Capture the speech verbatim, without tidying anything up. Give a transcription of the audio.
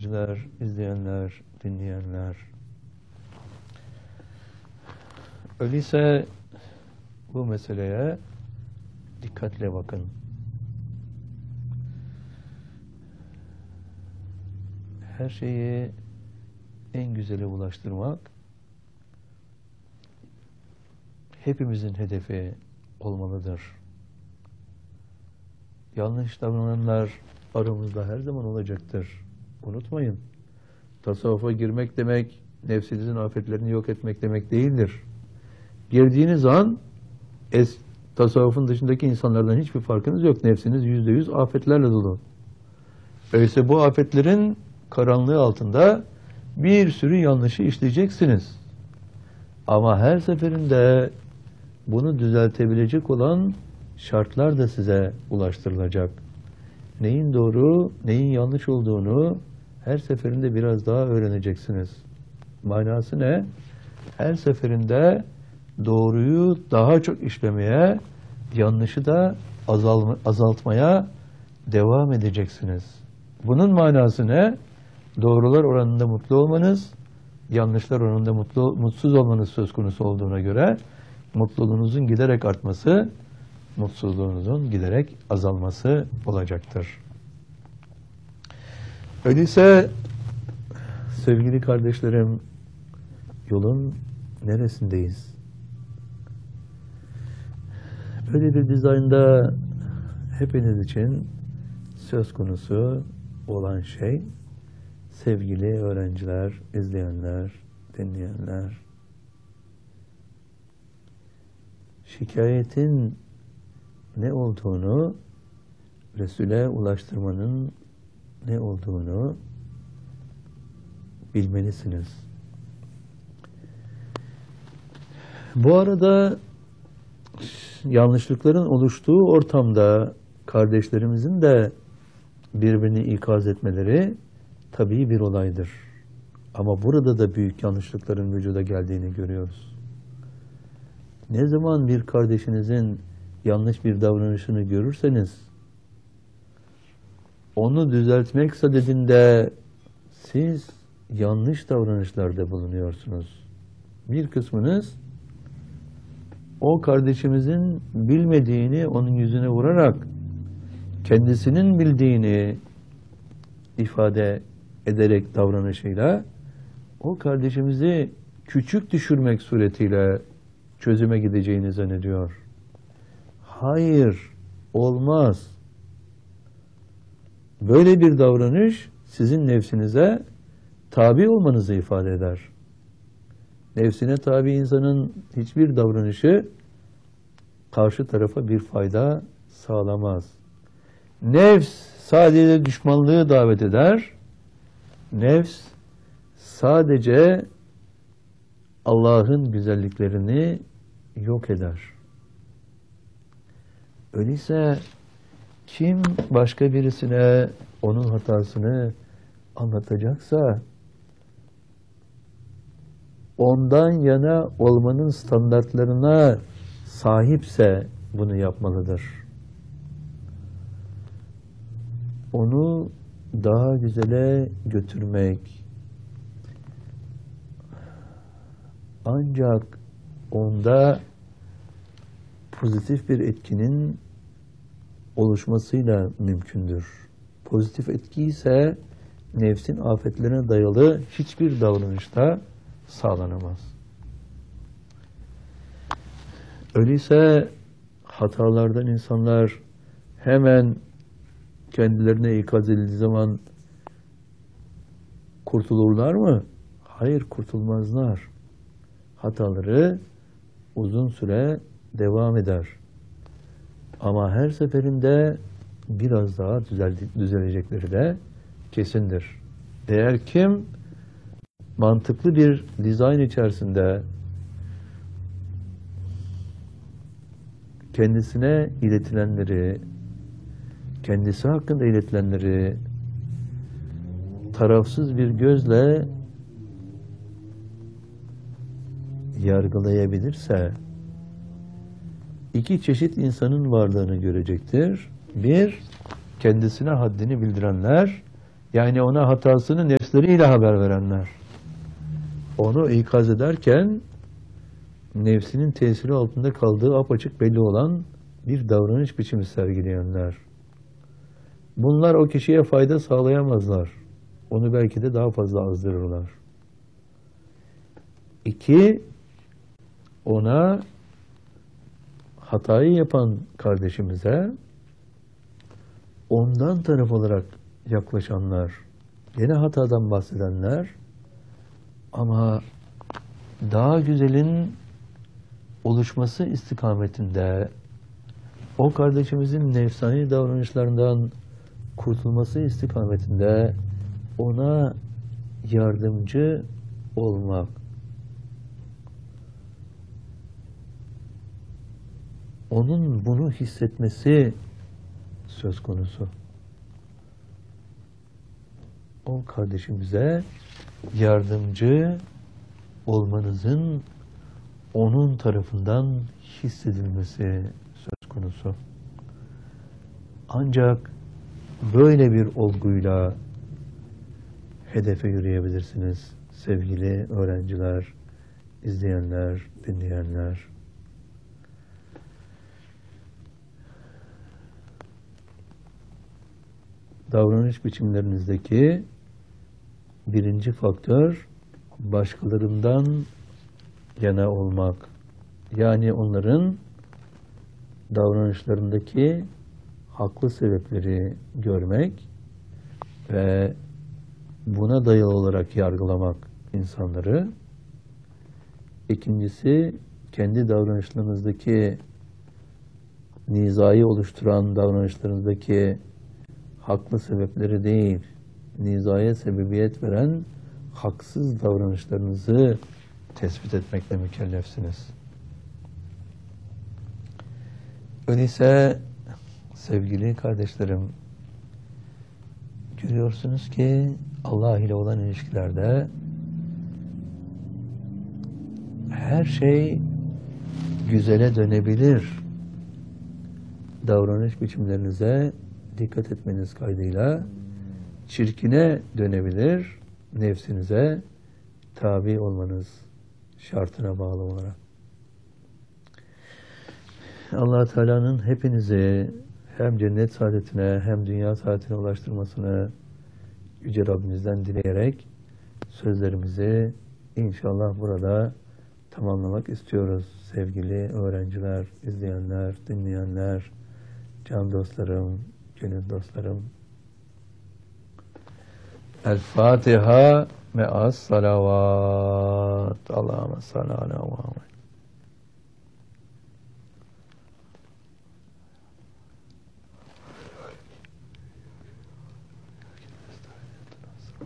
öğrenciler, izleyenler, dinleyenler. Öyleyse bu meseleye dikkatle bakın. Her şeyi en güzele ulaştırmak hepimizin hedefi olmalıdır. Yanlış davrananlar aramızda her zaman olacaktır. Unutmayın. Tasavvufa girmek demek, nefsinizin afetlerini yok etmek demek değildir. Girdiğiniz an es, tasavvufun dışındaki insanlardan hiçbir farkınız yok. Nefsiniz yüzde yüz afetlerle dolu. Öyleyse bu afetlerin karanlığı altında bir sürü yanlışı işleyeceksiniz. Ama her seferinde bunu düzeltebilecek olan şartlar da size ulaştırılacak. Neyin doğru, neyin yanlış olduğunu her seferinde biraz daha öğreneceksiniz. Manası ne? Her seferinde doğruyu daha çok işlemeye, yanlışı da azalma, azaltmaya devam edeceksiniz. Bunun manası ne? Doğrular oranında mutlu olmanız, yanlışlar oranında mutlu, mutsuz olmanız söz konusu olduğuna göre mutluluğunuzun giderek artması, mutsuzluğunuzun giderek azalması olacaktır. Öyleyse sevgili kardeşlerim, yolun neresindeyiz? Böyle bir dizaynda hepiniz için söz konusu olan şey, sevgili öğrenciler, izleyenler, dinleyenler, şikayetin ne olduğunu, Resul'e ulaştırmanın ne olduğunu bilmelisiniz. Bu arada yanlışlıkların oluştuğu ortamda kardeşlerimizin de birbirini ikaz etmeleri tabii bir olaydır. Ama burada da büyük yanlışlıkların vücuda geldiğini görüyoruz. Ne zaman bir kardeşinizin yanlış bir davranışını görürseniz, onu düzeltmek sadedinde siz yanlış davranışlarda bulunuyorsunuz. Bir kısmınız o kardeşimizin bilmediğini onun yüzüne vurarak kendisinin bildiğini ifade ederek davranışıyla o kardeşimizi küçük düşürmek suretiyle çözüme gideceğini zannediyor. Hayır, olmaz. Böyle bir davranış sizin nefsinize tabi olmanızı ifade eder. Nefsine tabi insanın hiçbir davranışı karşı tarafa bir fayda sağlamaz. Nefs sadece düşmanlığı davet eder. Nefs sadece Allah'ın güzelliklerini yok eder. Öyleyse kim başka birisine onun hatasını anlatacaksa, ondan yana olmanın standartlarına sahipse bunu yapmalıdır. Onu daha güzele götürmek, ancak onda pozitif bir etkinin oluşmasıyla mümkündür. Pozitif etki ise nefsin afetlerine dayalı hiçbir davranışta sağlanamaz. Öyleyse hatalardan insanlar hemen kendilerine ikaz edildiği zaman kurtulurlar mı? Hayır, kurtulmazlar. Hataları uzun süre devam eder. Ama her seferinde biraz daha düzelecekleri de kesindir. Eğer kim mantıklı bir dizayn içerisinde kendisine iletilenleri, kendisi hakkında iletilenleri tarafsız bir gözle yargılayabilirse, iki çeşit insanın varlığını görecektir. Bir, kendisine haddini bildirenler, Yani ona hatasını nefsleriyle haber verenler. Onu ikaz ederken nefsinin tesiri altında kaldığı apaçık belli olan bir davranış biçimi sergileyenler. Bunlar o kişiye fayda sağlayamazlar. Onu belki de daha fazla azdırırlar. İki, ona hatayı yapan kardeşimize ondan taraf olarak yaklaşanlar, yine hatadan bahsedenler ama daha güzelin oluşması istikametinde o kardeşimizin nefsani davranışlarından kurtulması istikametinde ona yardımcı olmak. Onun bunu hissetmesi söz konusu. O kardeşimize yardımcı olmanızın onun tarafından hissedilmesi söz konusu. Ancak böyle bir olguyla hedefe yürüyebilirsiniz sevgili öğrenciler, izleyenler, dinleyenler. Davranış biçimlerinizdeki birinci faktör başkalarından yana olmak. Yani onların davranışlarındaki haklı sebepleri görmek ve buna dayalı olarak yargılamak insanları. İkincisi, kendi davranışlarınızdaki nizayı oluşturan davranışlarınızdaki haklı sebepleri değil, nizaya sebebiyet veren haksız davranışlarınızı tespit etmekle mükellefsiniz. Öyleyse sevgili kardeşlerim, görüyorsunuz ki Allah ile olan ilişkilerde her şey güzele dönebilir. Davranış biçimlerinize dikkat etmeniz kaydıyla çirkine dönebilir, nefsinize tabi olmanız şartına bağlı olarak. Allah Teala'nın hepinizi hem cennet saadetine hem dünya saadetine ulaştırmasını Yüce Rabbimizden dileyerek sözlerimizi inşallah burada tamamlamak istiyoruz. Sevgili öğrenciler, izleyenler, dinleyenler, can dostlarım, gönül dostlarım. El Fatiha me'as salavat. Allahümme salli ala Muhammed.